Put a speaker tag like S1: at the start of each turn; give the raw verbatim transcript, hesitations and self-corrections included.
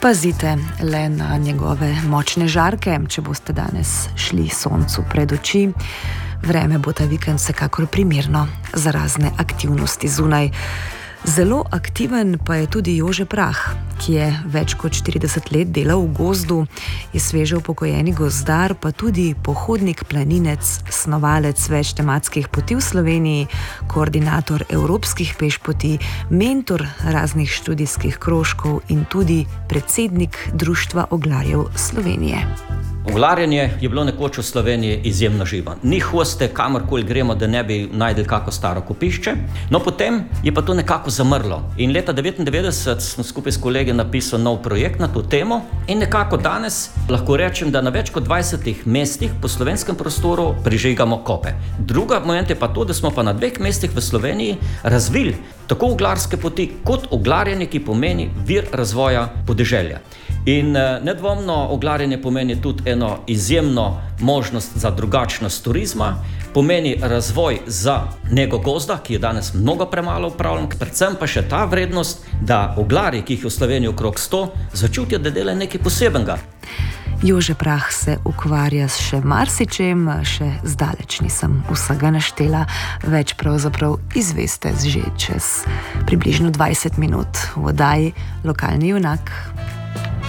S1: Pazite le na njegove močne žarke, če boste danes šli soncu pred oči. Vreme bo ta vikend vsekakor primerno za razne aktivnosti zunaj. Zelo aktiven pa je tudi Jože Prah, ki je več kot štirideset let delal v gozdu, je sveže upokojeni gozdar, pa tudi pohodnik, planinec, snovalec več tematskih poti v Sloveniji, koordinator evropskih pešpoti, mentor raznih študijskih krožkov in tudi predsednik Društva oglarjev Slovenije.
S2: Oglarjenje je bilo nekoč v Sloveniji izjemno živo. Ni hoste, kamorkoli gremo, da ne bi najdel kako staro kopišče. No, potem je pa to nekako zamrlo. In leta devetindevetdeset sem skupaj s kolegi napisal nov projekt na to temo in nekako danes lahko rečem, da na več kot dvajsetih mestih po slovenskem prostoru prižigamo kope. Druga moment je pa to, da smo pa na dveh mestih v Sloveniji razvili tako oglarske poti kot oglarjenje, ki pomeni vir razvoja podeželja. In nedvomno oglarjenje pomeni tudi eno izjemno možnost za drugačnost turizma, pomeni razvoj za nego gozda, ki je danes mnogo premalo upravljen, predvsem pa še ta vrednost, da oglarji, ki jih je v Sloveniji okrog sto, začutijo, da delajo nekaj posebenega.
S1: Jože Prah se ukvarja s še marsičem, še zdaleč nisem vsega naštela, več pravzaprav izveste že čez približno dvajset minut v oddaji Lokalni junak.